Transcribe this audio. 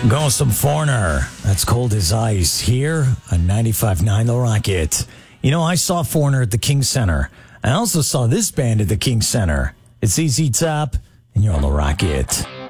Going some Foreigner. That's Cold as Ice here on 95.9 The Rocket. You know, I saw Foreigner at the King Center. I also saw this band at the King Center. It's ZZ Top, and you're on The Rocket.